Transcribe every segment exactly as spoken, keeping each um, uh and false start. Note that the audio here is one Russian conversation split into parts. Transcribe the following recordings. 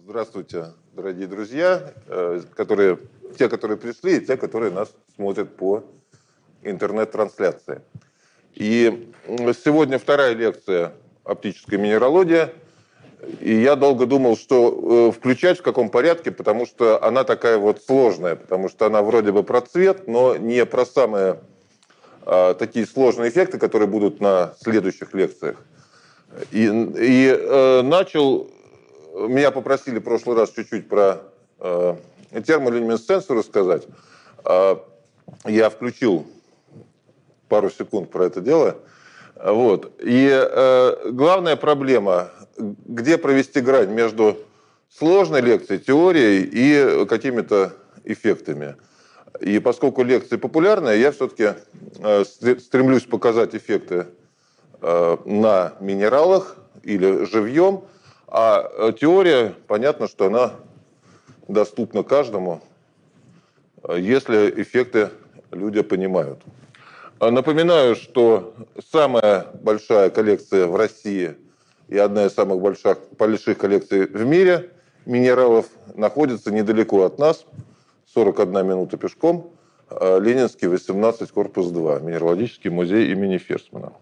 Здравствуйте, дорогие друзья, которые, те, которые пришли, и те, которые нас смотрят по интернет-трансляции. И сегодня вторая лекция «Оптическая минералогия». И я долго думал, что включать в каком порядке, потому что она такая вот сложная, потому что она вроде бы про цвет, но не про самые а, такие сложные эффекты, которые будут на следующих лекциях. И, и э, начал... Меня попросили в прошлый раз чуть-чуть про э, термолюминесценцию рассказать. Э, я включил пару секунд про это дело. Вот. И э, главная проблема, где провести грань между сложной лекцией, теорией и какими-то эффектами. И поскольку лекция популярная, я все-таки э, стремлюсь показать эффекты э, на минералах или живьем. А теория, понятно, что она доступна каждому, если эффекты люди понимают. Напоминаю, что самая большая коллекция в России и одна из самых больших, больших коллекций в мире минералов находится недалеко от нас, сорок одна минута пешком, Ленинский, восемнадцать, корпус два, Минералогический музей имени Ферсмана.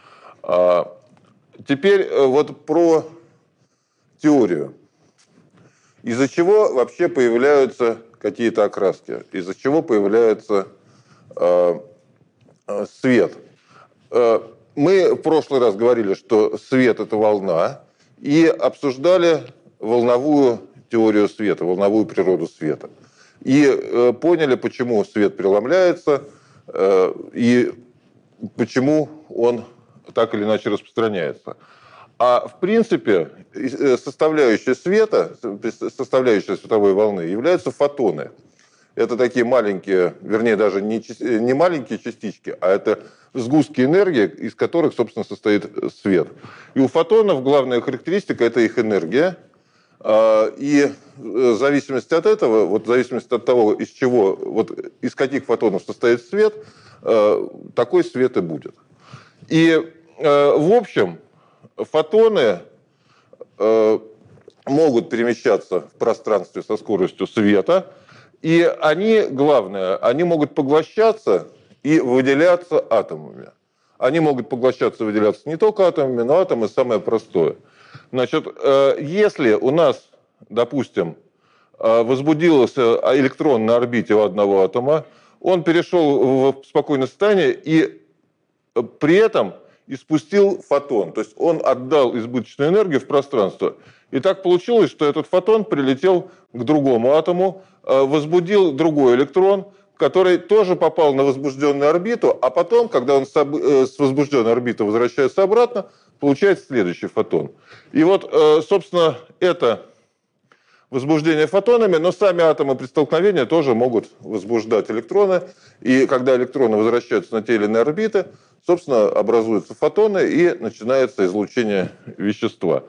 Теперь вот про теорию. Из-за чего вообще появляются какие-то окраски? Из-за чего появляется э, свет? Э, мы в прошлый раз говорили, что свет – это волна, и обсуждали волновую теорию света, волновую природу света. И э, поняли, почему свет преломляется, э, и почему он так или иначе распространяется. А в принципе составляющая света, составляющая световой волны являются фотоны. Это такие маленькие, вернее даже не, не маленькие частички, а это сгустки энергии, из которых, собственно, состоит свет. И у фотонов главная характеристика – это их энергия. И в зависимости от этого, вот в зависимости от того, из чего, вот из каких фотонов состоит свет, такой свет и будет. И в общем, фотоны э, могут перемещаться в пространстве со скоростью света, и они, главное, они могут поглощаться и выделяться атомами. Они могут поглощаться и выделяться не только атомами, но атомы самое простое. Значит, э, если у нас, допустим, э, возбудился электрон на орбите у одного атома, он перешел в спокойное состояние и при этом испустил фотон, то есть он отдал избыточную энергию в пространство. И так получилось, что этот фотон прилетел к другому атому, возбудил другой электрон, который тоже попал на возбужденную орбиту, а потом, когда он с возбужденной орбиты возвращается обратно, получается следующий фотон. И вот, собственно, это возбуждение фотонами, но сами атомы при столкновении тоже могут возбуждать электроны. И когда электроны возвращаются на те или иные орбиты, собственно, образуются фотоны и начинается излучение вещества.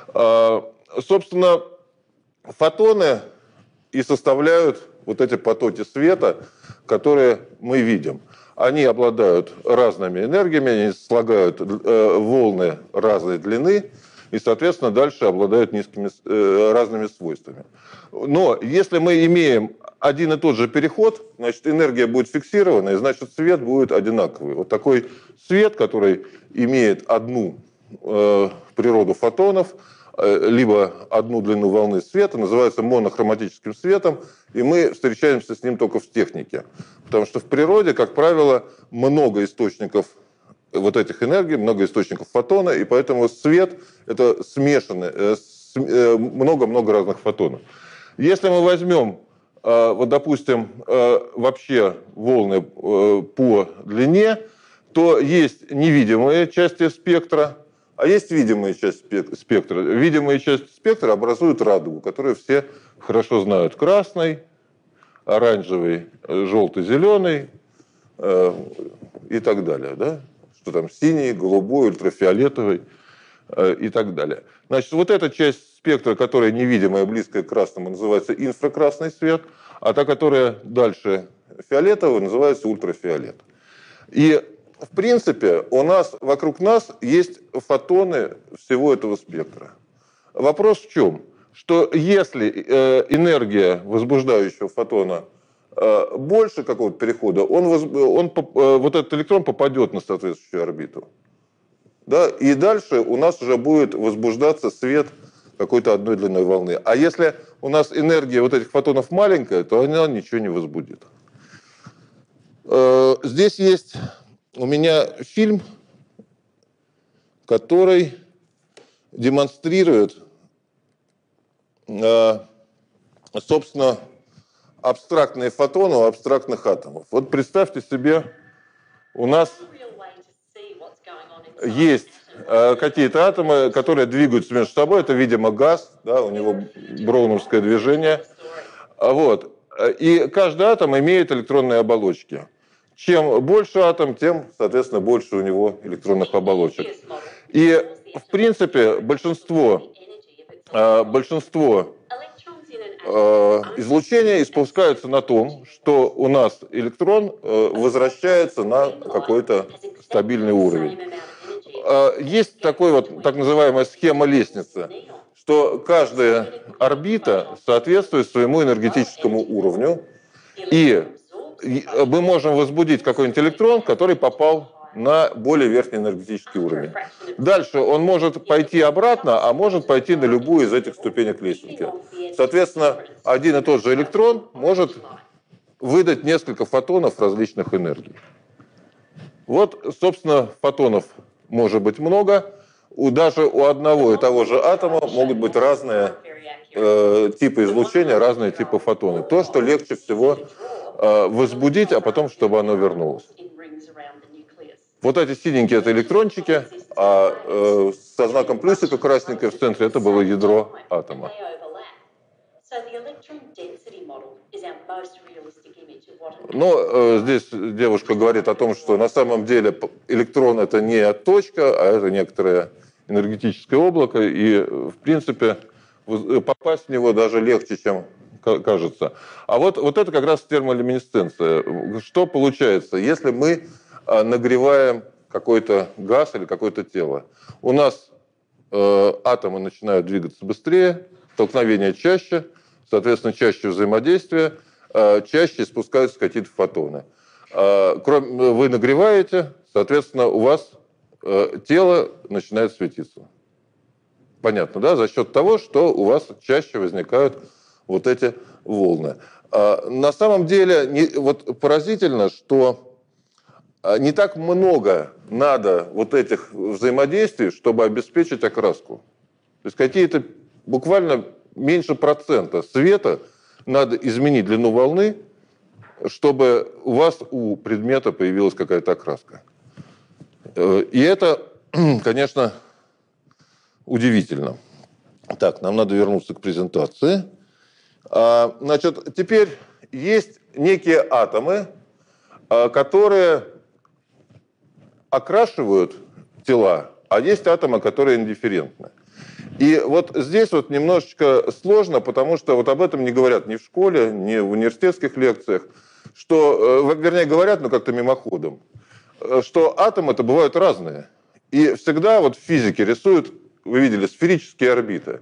Собственно, фотоны и составляют вот эти потоки света, которые мы видим. Они обладают разными энергиями, они слагают волны разной длины и, соответственно, дальше обладают низкими, разными свойствами. Но если мы имеем один и тот же переход, значит, энергия будет фиксирована, и значит, свет будет одинаковый. Вот такой свет, который имеет одну э, природу фотонов, э, либо одну длину волны света, называется монохроматическим светом, и мы встречаемся с ним только в технике. Потому что в природе, как правило, много источников вот этих энергий, много источников фотона, и поэтому свет – это смешанный, э, э, много-много разных фотонов. Если мы возьмем, вот, допустим, вообще волны по длине, то есть невидимые части спектра, а есть видимые части спектра. Видимые части спектра образуют радугу, которую все хорошо знают. Красный, оранжевый, желтый, зеленый и так далее. Да? Что там синий, голубой, ультрафиолетовый и так далее. Значит, вот эта часть спектра, которая невидимая, близкая к красному, называется инфракрасный свет, а та, которая дальше фиолетовая, называется ультрафиолет. И, в принципе, у нас, вокруг нас есть фотоны всего этого спектра. Вопрос в чем? что если э, энергия возбуждающего фотона э, больше какого-то перехода, он, воз, он, э, вот этот электрон попадет на соответствующую орбиту. Да? И дальше у нас уже будет возбуждаться свет какой-то одной длиной волны. А если у нас энергия вот этих фотонов маленькая, то она ничего не возбудит. Э, здесь есть у меня фильм, который демонстрирует, собственно, абстрактные фотоны у абстрактных атомов. Вот представьте себе, у нас есть какие-то атомы, которые двигаются между собой. Это, видимо, газ, да, у него броуновское движение. Вот. И каждый атом имеет электронные оболочки. Чем больше атом, тем, соответственно, больше у него электронных оболочек. И, в принципе, большинство, большинство излучения испускаются на том, что у нас электрон возвращается на какой-то стабильный уровень. Есть такой вот, так называемая схема лестницы, что каждая орбита соответствует своему энергетическому уровню, и мы можем возбудить какой-нибудь электрон, который попал на более верхний энергетический уровень. Дальше он может пойти обратно, а может пойти на любую из этих ступенек лестницы. Соответственно, один и тот же электрон может выдать несколько фотонов различных энергий. Вот, собственно, фотонов может быть много. У, даже у одного и того же атома могут быть разные э, типы излучения, разные типы фотонов. То, что легче всего э, возбудить, а потом, чтобы оно вернулось. Вот эти синенькие – это электрончики, а э, со знаком плюсика красненькое в центре – это было ядро атома. Но э, здесь девушка говорит о том, что на самом деле электрон – это не точка, а это некоторое энергетическое облако, и, в принципе, попасть в него даже легче, чем кажется. А вот, вот это как раз термолюминесценция. Что получается, если мы нагреваем какой-то газ или какое-то тело? У нас э, атомы начинают двигаться быстрее, столкновения чаще, соответственно, чаще взаимодействия, э, чаще спускаются какие-то фотоны. Э, кроме, вы нагреваете, соответственно, у вас э, тело начинает светиться. Понятно, да? За счет того, что у вас чаще возникают вот эти волны. Э, на самом деле, не, вот поразительно, что не так много надо вот этих взаимодействий, чтобы обеспечить окраску. То есть какие-то буквально меньше процента света надо изменить длину волны, чтобы у вас, у предмета появилась какая-то окраска. И это, конечно, удивительно. Так, нам надо вернуться к презентации. Значит, теперь есть некие атомы, которые окрашивают тела, а есть атомы, которые индифферентны. И вот здесь вот немножечко сложно, потому что вот об этом не говорят ни в школе, ни в университетских лекциях, что, вернее, говорят, но как-то мимоходом, что атомы-то бывают разные. И всегда вот в физике рисуют, вы видели, сферические орбиты.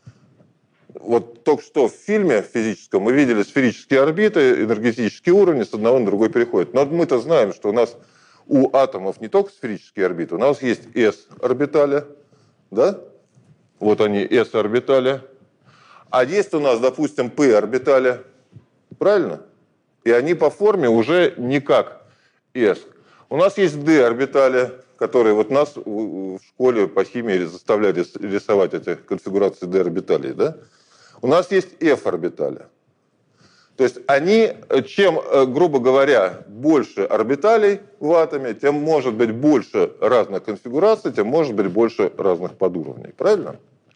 Вот только что в фильме физическом мы видели сферические орбиты, энергетические уровни с одного на другой переходят. Но мы-то знаем, что у нас у атомов не только сферические орбиты, у нас есть s-орбитали, да? Вот они, s-орбитали. А есть у нас, допустим, p-орбитали, правильно? И они по форме уже не как s. У нас есть d-орбитали, которые вот нас в школе по химии заставляли рисовать эти конфигурации d-орбиталей, да? У нас есть f-орбитали. То есть они, чем, грубо говоря, больше орбиталей в атоме, тем может быть больше разных конфигураций, тем может быть больше разных подуровней. Правильно?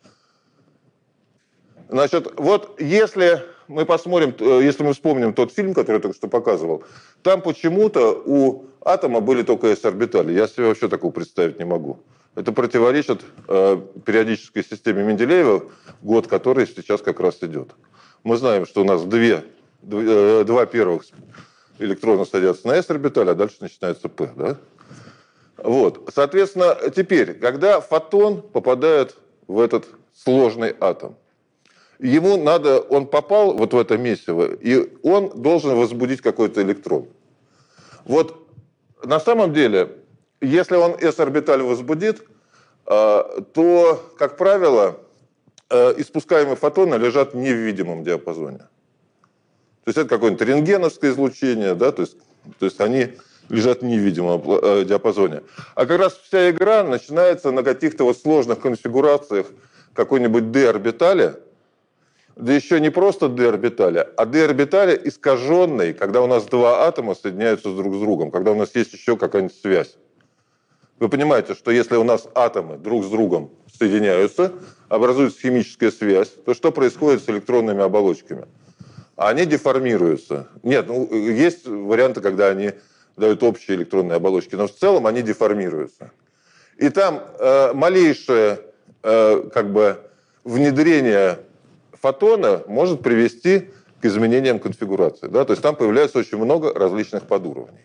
Значит, вот если мы посмотрим, если мы вспомним тот фильм, который я только что показывал, там почему-то у атома были только s-орбитали. Я себе вообще такого представить не могу. Это противоречит э, периодической системе Менделеева, год которой сейчас как раз идет. Мы знаем, что у нас две Два первых электрона садятся на s-орбиталь, а дальше начинается p. Да? Вот. Соответственно, теперь, когда фотон попадает в этот сложный атом, ему надо, он попал вот в это месиво, и он должен возбудить какой-то электрон. Вот на самом деле, если он s-орбиталь возбудит, то, как правило, испускаемые фотоны лежат не в видимом диапазоне. То есть это какое-нибудь рентгеновское излучение, да, то есть, то есть они лежат в невидимом диапазоне. А как раз вся игра начинается на каких-то вот сложных конфигурациях какой-нибудь d-орбитали, да еще не просто d-орбитали, а d-орбитали искаженной, когда у нас два атома соединяются друг с другом, когда у нас есть еще какая-нибудь связь. Вы понимаете, что если у нас атомы друг с другом соединяются, образуется химическая связь, то что происходит с электронными оболочками? Они деформируются. Нет, ну, есть варианты, когда они дают общие электронные оболочки, но в целом они деформируются. И там э, малейшее э, как бы внедрение фотона может привести к изменениям конфигурации. Да? То есть там появляется очень много различных подуровней.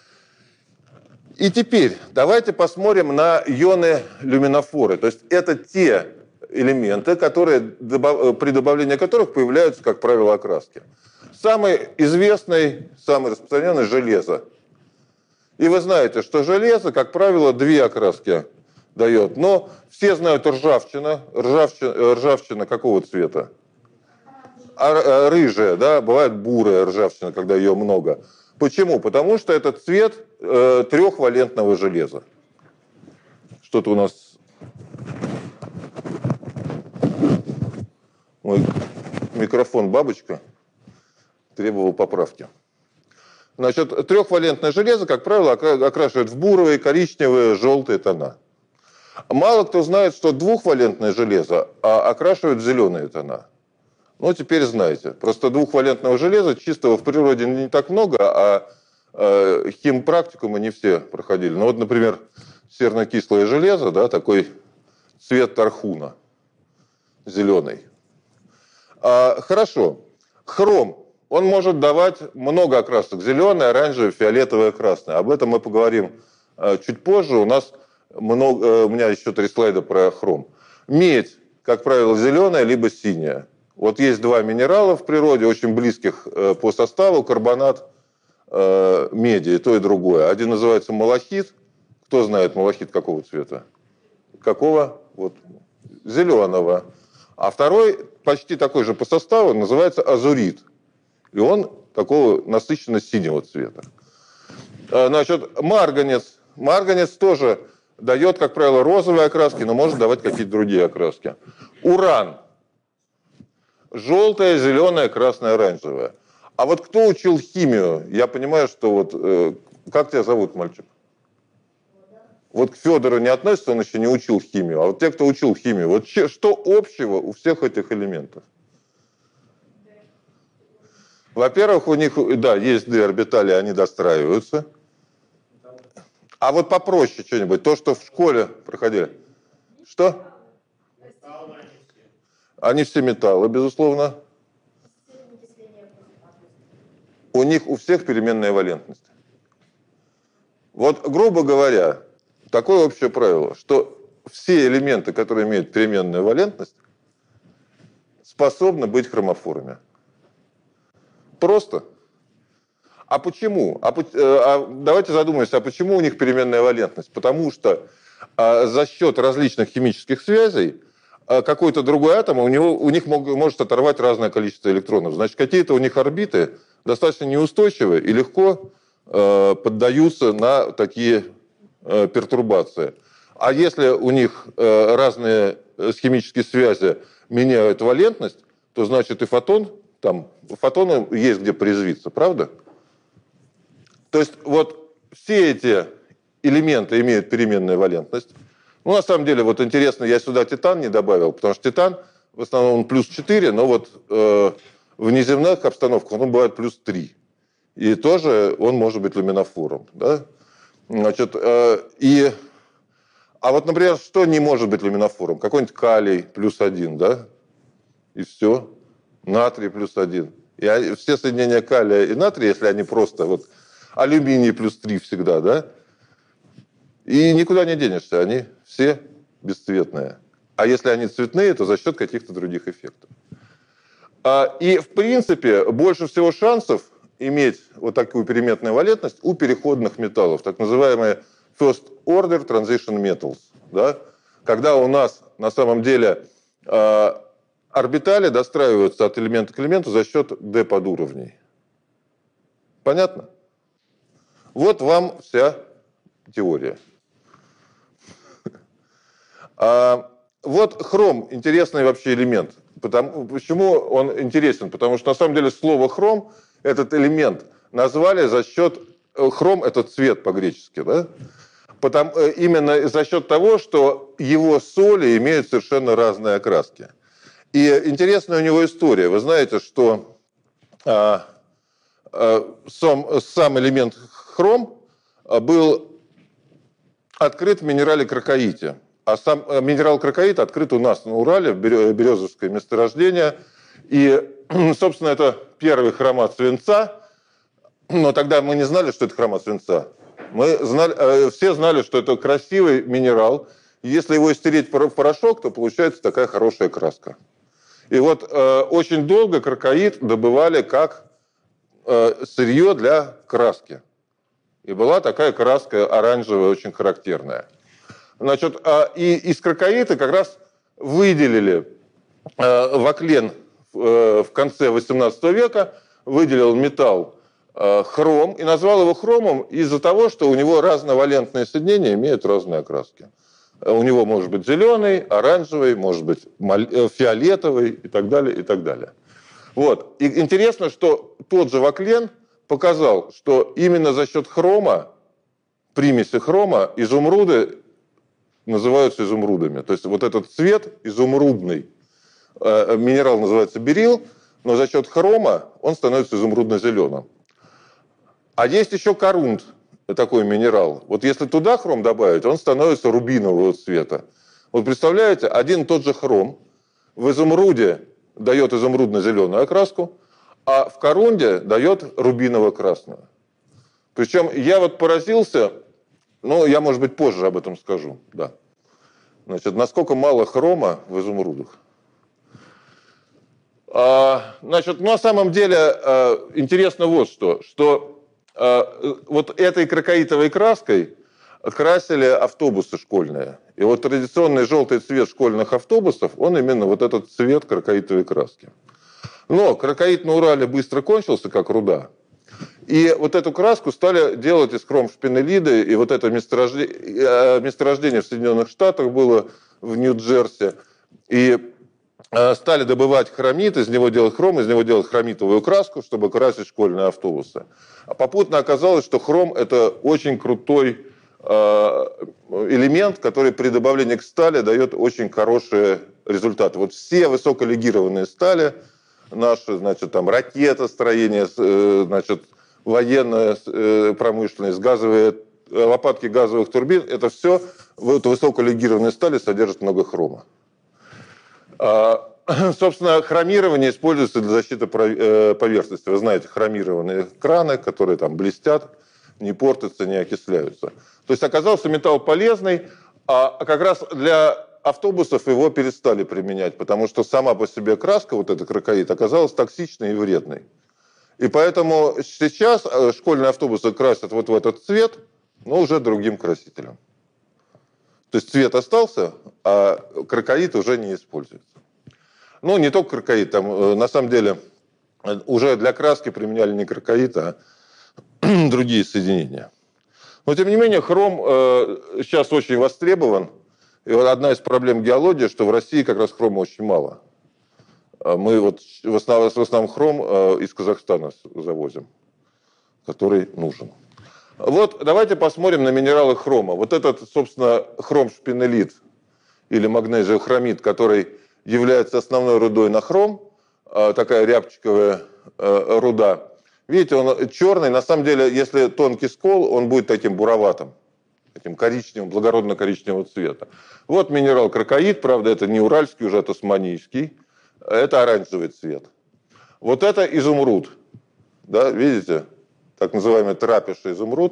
И теперь давайте посмотрим на ионы-люминофоры. То есть это те элементы, которые, при добавлении которых появляются, как правило, окраски. Самый известный, самый распространенный – железо. И вы знаете, что железо, как правило, две окраски дает. Но все знают ржавчина. Ржавчина, ржавчина какого цвета? А, рыжая, да, бывает бурая ржавчина, когда ее много. Почему? Потому что это цвет э, трехвалентного железа. Что-то у нас... Мой микрофон бабочка требовал поправки. Значит, трехвалентное железо, как правило, окрашивают в буровые, коричневые, желтые тона. Мало кто знает, что двухвалентное железо окрашивают в зеленые тона. Ну, теперь знаете. Просто двухвалентного железа чистого в природе не так много, а э, химпрактикумы не все проходили. Ну, вот, например, серно-кислое железо, да, такой цвет тархуна, зеленый. А, хорошо. Хром. Он может давать много окрасок. Зеленый, оранжевый, фиолетовый, красный. Об этом мы поговорим э, чуть позже. У нас много, э, у меня еще три слайда про хром. Медь, как правило, зеленая, либо синяя. Вот есть два минерала в природе, очень близких э, по составу, карбонат э, меди, и то, и другое. Один называется малахит. Кто знает малахит какого цвета? Какого? Вот. Зеленого. А второй, почти такой же по составу, называется азурит. И он такого насыщенно синего цвета. Значит, марганец. Марганец тоже дает, как правило, розовые окраски, но может давать какие-то другие окраски. Уран. Желтая, зеленая, красная, оранжевая. А вот кто учил химию? Я понимаю, что вот... Э, как тебя зовут, мальчик? Вот к Федору не относится, он еще не учил химию. А вот те, кто учил химию, вот че, что общего у всех этих элементов? Во-первых, у них, да, есть d-орбитали, они достраиваются. А вот попроще что-нибудь, то, что в школе проходили. Что? Они все металлы, безусловно. У них у всех переменная валентность. Вот, грубо говоря, такое общее правило, что все элементы, которые имеют переменную валентность, способны быть хромофорами. Просто. А почему? А, а, давайте задумаемся, а почему у них переменная валентность? Потому что а, за счет различных химических связей а, какой-то другой атом у, него, у них мог, может оторвать разное количество электронов. Значит, какие-то у них орбиты достаточно неустойчивы и легко а, поддаются на такие а, пертурбации. А если у них а, разные химические связи меняют валентность, то значит и фотон, там, фотону есть где порезвиться, правда? То есть вот все эти элементы имеют переменную валентность. Ну, на самом деле, вот интересно, я сюда титан не добавил, потому что титан, в основном, он плюс четыре, но вот э, в внеземных обстановках он бывает плюс три. И тоже он может быть люминофором. Да? Значит, э, и, а вот, например, что не может быть люминофором? Какой-нибудь калий плюс один, да? И все. Натрий плюс один. И все соединения калия и натрия, если они просто... вот алюминий плюс три всегда, да? И никуда не денешься, они все бесцветные. А если они цветные, то за счет каких-то других эффектов. И, в принципе, больше всего шансов иметь вот такую переменную валентность у переходных металлов, так называемые first order transition metals, да? Когда у нас на самом деле э, орбитали достраиваются от элемента к элементу за счет d подуровней. Понятно? Вот вам вся теория. А, вот хром – интересный вообще элемент. Потому, почему он интересен? Потому что на самом деле слово хром, этот элемент, назвали за счет… Хром – это цвет по-гречески, да? Потому, именно за счет того, что его соли имеют совершенно разные окраски. И интересная у него история. Вы знаете, что а, а, сам, сам элемент хром был открыт в минерале крокоите. А сам минерал крокоит открыт у нас на Урале, в Березовское месторождение. И, собственно, это первый хромат свинца. Но тогда мы не знали, что это хромат свинца. Мы знали, все знали, что это красивый минерал. Если его стереть в порошок, то получается такая хорошая краска. И вот э, очень долго крокоит добывали как э, сырье для краски. И была такая краска оранжевая, очень характерная. Значит, э, и из крокоита как раз выделили э, Ваклен э, в конце восемнадцатого века, выделил металл хром и назвал его хромом из-за того, что у него разновалентные соединения имеют разные окраски. У него может быть зеленый, оранжевый, может быть фиолетовый и так далее, и так далее. Вот. И интересно, что тот же Ваклен показал, что именно за счет хрома, примеси хрома, изумруды называются изумрудами. То есть вот этот цвет изумрудный, минерал называется берил, но за счет хрома он становится изумрудно-зеленым. А есть еще корунд, такой минерал. Вот если туда хром добавить, он становится рубинового цвета. Вот представляете, один и тот же хром в изумруде дает изумрудно-зеленую окраску, а в корунде дает рубиново-красную. Причем я вот поразился, ну, я, может быть, позже об этом скажу, да. Значит, насколько мало хрома в изумрудах. А, значит, ну, на самом деле а, интересно вот что, что вот этой крокоитовой краской красили автобусы школьные. И вот традиционный желтый цвет школьных автобусов, он именно вот этот цвет крокоитовой краски. Но крокоит на Урале быстро кончился, как руда. И вот эту краску стали делать из хромшпинелиды. И вот это месторождение, месторождение в Соединенных Штатах было, в Нью-Джерси. И стали добывать хромит, из него делать хром, из него делать хромитовую краску, чтобы красить школьные автобусы. А попутно оказалось, что хром – это очень крутой э, элемент, который при добавлении к стали дает очень хорошие результаты. Вот все высоколегированные стали, наши, значит, там ракетостроение, э, значит, военная э, промышленность, газовые, лопатки газовых турбин, это все, вот, высоколегированные стали содержат много хрома. А, собственно, хромирование используется для защиты поверхности. Вы знаете, хромированные краны, которые там блестят, не портятся, не окисляются. То есть оказался металл полезный, а как раз для автобусов его перестали применять, потому что сама по себе краска, вот эта крокоит, оказалась токсичной и вредной. И поэтому сейчас школьные автобусы красят вот в этот цвет, но уже другим красителем. То есть цвет остался, а крокоит уже не используется. Ну, не только крокоит, там, на самом деле, уже для краски применяли не крокоит, а другие соединения. Но, тем не менее, хром э, сейчас очень востребован. И вот одна из проблем геологии, что в России как раз хрома очень мало. Мы вот в основном, в основном хром э, из Казахстана завозим, который нужен. Вот давайте посмотрим на минералы хрома. Вот этот, собственно, хромшпинелит или магнезиохромит, который является основной рудой на хром, такая рябчиковая руда. Видите, он черный. На самом деле, если тонкий скол, он будет таким буроватым, таким коричневым, благородно-коричневого цвета. Вот минерал крокоит, правда, это не уральский, уже это османийский. Это оранжевый цвет. Вот это изумруд. Да, видите? Так называемый трапеша изумруд,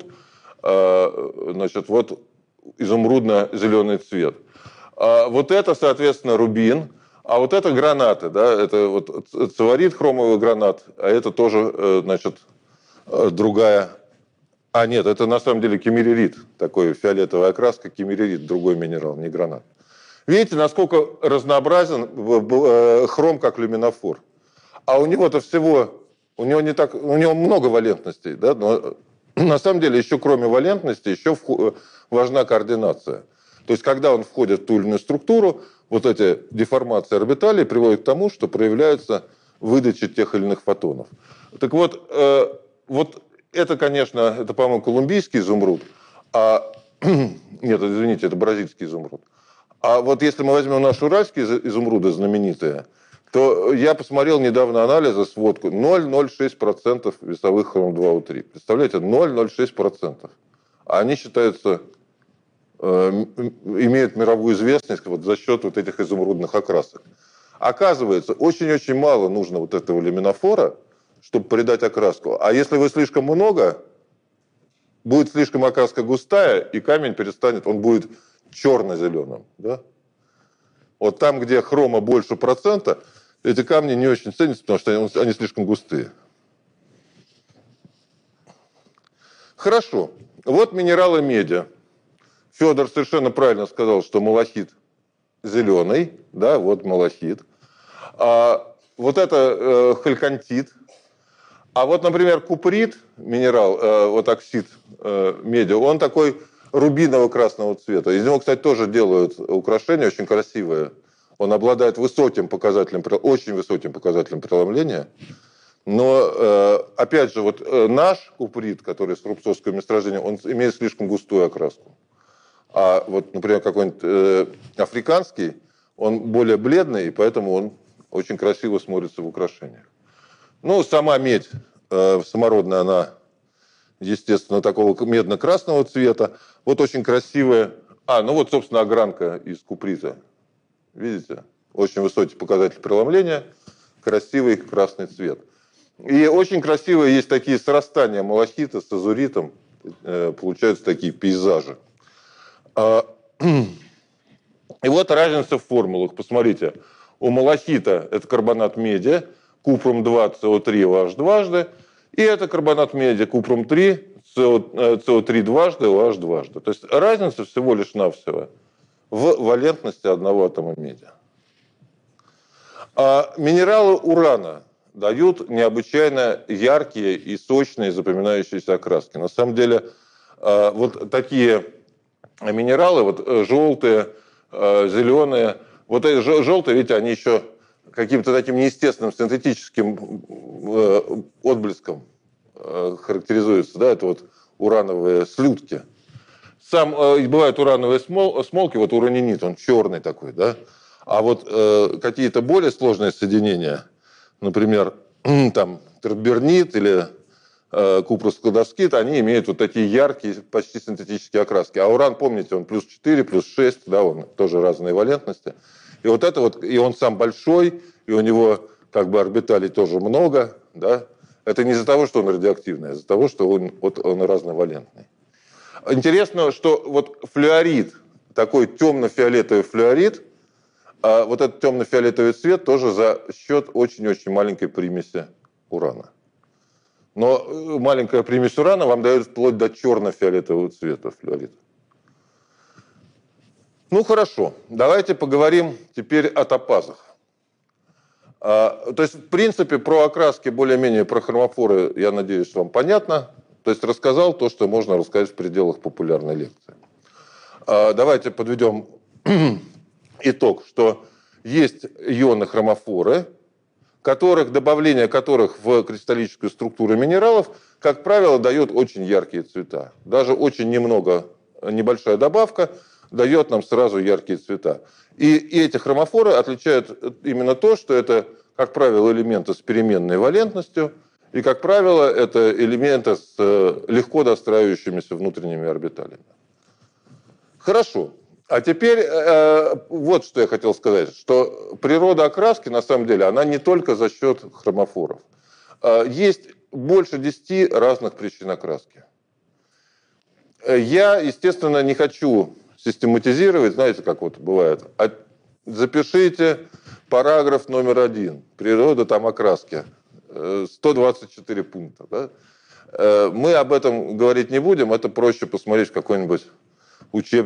значит, вот изумрудно-зеленый цвет. Вот это, соответственно, рубин, А вот это гранаты, да, это вот цеварит хромовый гранат, а это тоже, значит, другая. А нет, это на самом деле киммерерит, такой фиолетовая окраска, киммерерит, другой минерал, не гранат. Видите, насколько разнообразен хром как люминофор. А у него-то всего, у него не так, у него много валентностей, да, но на самом деле еще кроме валентности еще важна координация. То есть, когда он входит в ту или иную структуру, вот эти деформации орбиталей приводят к тому, что проявляется выдача тех или иных фотонов. Так вот, э, вот это, конечно, это, по-моему, колумбийский изумруд, а нет, извините, это бразильский изумруд. А вот если мы возьмем наши уральские изумруды знаменитые, то я посмотрел недавно анализы, сводку, ноль целых ноль шесть сотых процента весовых хром два У три. Представляете, ноль целых ноль шесть сотых процента. А они считаются, э, имеют мировую известность вот за счет вот этих изумрудных окрасок. Оказывается, очень-очень мало нужно вот этого люминофора, чтобы придать окраску. А если вы слишком много, будет слишком окраска густая, и камень перестанет, он будет черно-зеленым. Да? Вот там, где хрома больше процента, эти камни не очень ценятся, потому что они, они слишком густые. Хорошо. Вот минералы меди. Федор совершенно правильно сказал, что малахит зеленый. Да, вот малахит. А вот это э, хальконтит. А вот, например, куприт, минерал, э, вот оксид э, меди, он такой рубиново-красного цвета. Из него, кстати, тоже делают украшения очень красивые. Он обладает высоким показателем, очень высоким показателем преломления. Но, э, опять же, вот э, наш куприт, который с рубцовского месторождения, он имеет слишком густую окраску. А вот, например, какой-нибудь э, африканский, он более бледный, и поэтому он очень красиво смотрится в украшениях. Ну, сама медь э, самородная, она, естественно, такого медно-красного цвета. Вот очень красивая. А, ну вот, собственно, огранка из куприта. Видите? Очень высокий показатель преломления, красивый красный цвет. И очень красивые есть такие срастания малахита с азуритом. Э, получаются такие пейзажи. А, и вот разница в формулах. Посмотрите. У малахита это карбонат меди, купрум два, С О три, OH дважды. И это карбонат меди, купрум три, С О три дважды, OH дважды. То есть разница всего лишь навсего в валентности одного атома меди. А минералы урана дают необычайно яркие и сочные запоминающиеся окраски. На самом деле, вот такие минералы, вот желтые, зеленые, вот эти желтые, видите, они еще каким-то таким неестественным синтетическим отблеском характеризуются. Да? Это вот урановые слюдки. Сам, бывают урановые смолки, вот уранинит, он черный такой, да? А вот э, какие-то более сложные соединения, например, там тербернит или э, купрус-складовскит, они имеют вот такие яркие, почти синтетические окраски. А уран, помните, он плюс четыре, плюс шесть, да, он тоже разные валентности. И вот это вот, и он сам большой, и у него как бы орбиталей тоже много, да. Это не из-за того, что он радиоактивный, а из-за того, что он, вот, он разновалентный. Интересно, что вот флюорит, такой темно-фиолетовый флюорит, а вот этот темно-фиолетовый цвет тоже за счет очень-очень маленькой примеси урана. Но маленькая примесь урана вам дает вплоть до черно-фиолетового цвета флюорита. Ну хорошо, давайте поговорим теперь о топазах. А, то есть, в принципе, про окраски, более-менее про хромофоры, я надеюсь, вам понятно. То есть рассказал то, что можно рассказать в пределах популярной лекции. А, давайте подведем итог, что есть ионы-хромофоры, которых, добавление которых в кристаллическую структуру минералов, как правило, дает очень яркие цвета. Даже очень немного, небольшая добавка дает нам сразу яркие цвета. И, и эти хромофоры отличают именно то, что это, как правило, элементы с переменной валентностью, и, как правило, это элементы с легко достраивающимися внутренними орбиталями. Хорошо. А теперь э, вот что я хотел сказать, что природа окраски, на самом деле, она не только за счет хромофоров. Э, есть больше десяти разных причин окраски. Я, естественно, не хочу систематизировать, знаете, как вот бывает, запишите параграф номер один. Природа там окраски. сто двадцать четыре пункта. Да? Мы об этом говорить не будем. Это проще посмотреть в какой-нибудь учебник.